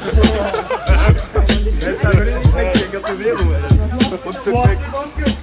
Deshalb würde ich nicht weggehen, ich hab Bewegung, Alter. Und zurück weg.